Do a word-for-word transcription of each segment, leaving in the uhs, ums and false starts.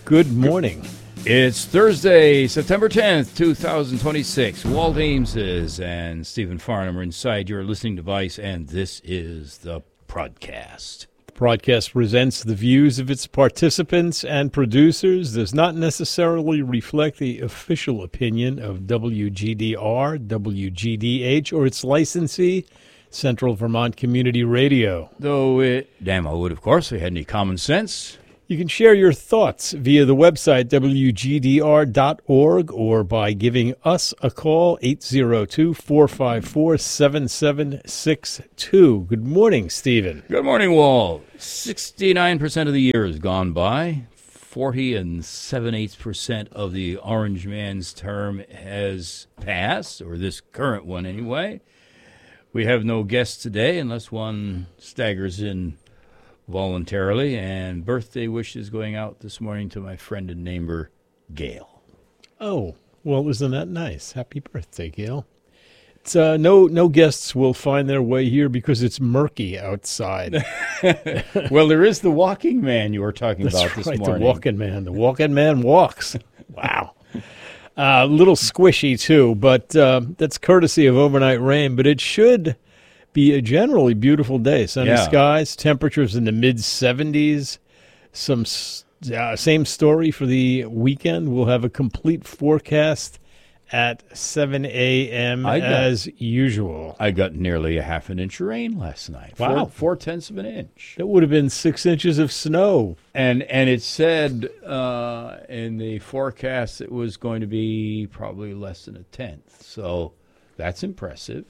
Good morning. It's Thursday, September tenth, twenty twenty-six. Walt Ames is and Stephen Farnham are inside your listening device, and this is the Prodcast. The Prodcast presents the views of its participants and producers, does not necessarily reflect the official opinion of W G D R, W G D H, or its licensee, Central Vermont Community Radio. Though it, damn, I would, of course, if we had any common sense. You can share your thoughts via the website W G D R dot org or by giving us a call, eight oh two, four five four, seven seven six two. Good morning, Stephen. Good morning, Walt. sixty-nine percent of the year has gone by. forty and seven-eighths percent of the Orange Man's term has passed, or this current one anyway. We have no guests today unless one staggers in voluntarily, and birthday wishes going out this morning to my friend and neighbor, Gail. Oh, well, isn't that nice? Happy birthday, Gail. It's, uh, no, no guests will find their way here because it's murky outside. Well, there is the walking man you were talking That's about this right, morning. The walking man. The walking man walks. Wow. A uh, little squishy, too, but uh, that's courtesy of overnight rain, but it should be a generally beautiful day. Sunny Yeah. skies, temperatures in the mid seventies. Some uh, same story for the weekend. We'll have a complete forecast at seven a.m. I got- as usual. I got nearly a half an inch of rain last night. Wow. Four, four tenths of an inch. That would have been six inches of snow. And and it said uh, in the forecast it was going to be probably less than a tenth. So that's impressive.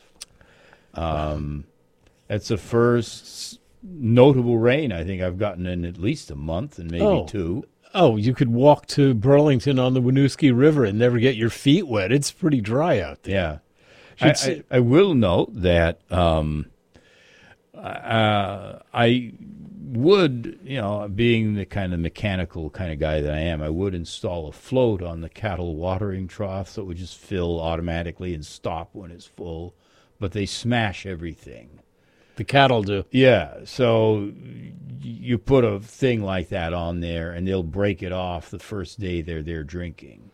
Um, That's the first notable rain I think I've gotten in at least a month and maybe Oh. two. Oh, you could walk to Burlington on the Winooski River and never get your feet wet. It's pretty dry out there. Yeah. Should I, say- I, I will note that um, uh, I would, you know, being the kind of mechanical kind of guy that I am, I would install a float on the cattle watering trough so it would just fill automatically and stop when it's full. But they smash everything. The cattle do. Yeah, so you put a thing like that on there, and they'll break it off the first day they're there drinking.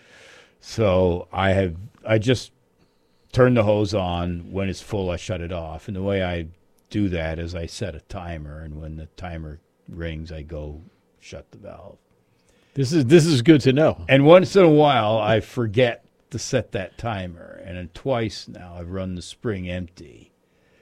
So I have I just turn the hose on. When it's full, I shut it off. And the way I do that is I set a timer, and when the timer rings, I go shut the valve. This is this is good to know. And once in a while, I forget to set that timer, and then twice now I've run the spring empty.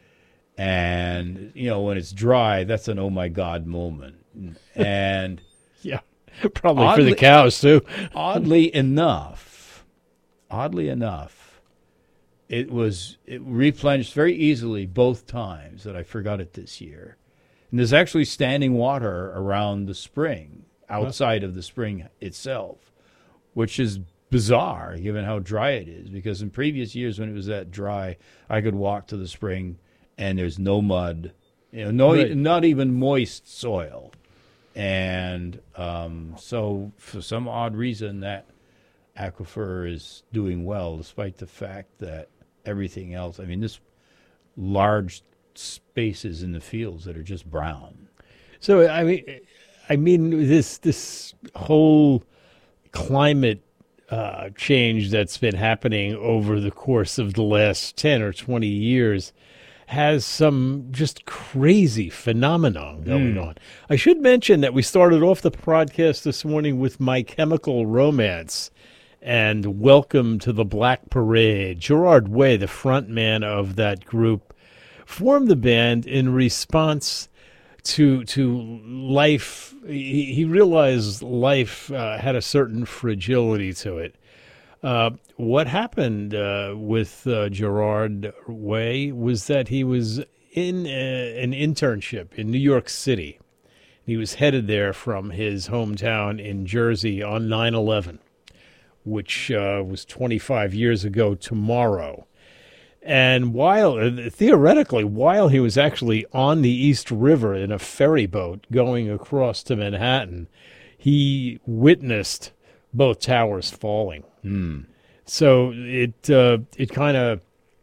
And, you know, when it's dry, that's an oh my God moment. And Yeah, probably for Oddly- the cows too. oddly enough, oddly enough, it was it replenished very easily both times that I forgot it this year. And there's actually standing water around the spring, outside of the spring itself, which is bizarre given how dry it is, because in previous years when it was that dry, I could walk to the spring and there's no mud, you know, no, Right. not even moist soil. And um, so for some odd reason that aquifer is doing well, despite the fact that everything else, I mean, this large spaces in the fields that are just brown. So I mean, I mean this this whole climate uh, change that's been happening over the course of the last ten or twenty years has some just crazy phenomenon going Mm. on. I should mention that we started off the podcast this morning with My Chemical Romance and Welcome to the Black Parade. Gerard Way, the front man of that group, formed the band in response to to life. He, he realized life uh, had a certain fragility to it. Uh, what happened uh, with uh, Gerard Way was that he was in a, an internship in New York City. He was headed there from his hometown in Jersey on nine eleven, which uh, was twenty-five years ago tomorrow. And while, uh, theoretically, while he was actually on the East River in a ferry boat going across to Manhattan, he witnessed both towers falling. Mm. So it uh, it kind of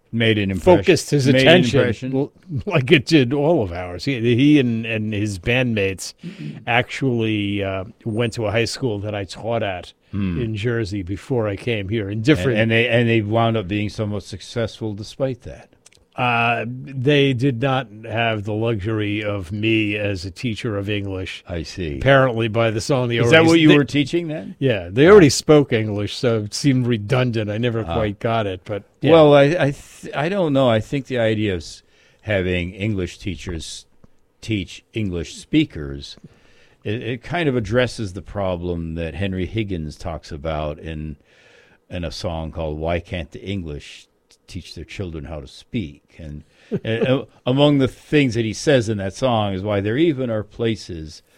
Made an impression. focused his Made an attention impression. l- like it did all of ours. He, he and, and his bandmates actually uh, went to a high school that I taught at in Jersey before I came here. In different, And, and they and they wound up being somewhat successful despite that. uh, they did not have the luxury of me as a teacher of English. I see. Apparently, by the song, they Is already, that what you they- were teaching then? Yeah, they already spoke English, so it seemed redundant. I never quite got it, but yeah. Well, I I, th- I don't know. I think the idea of s- having English teachers teach English speakers, it, it kind of addresses the problem that Henry Higgins talks about in in a song called "Why Can't the English Teach Their Children How to Speak?" And, and uh, among the things that he says in that song is why there even are places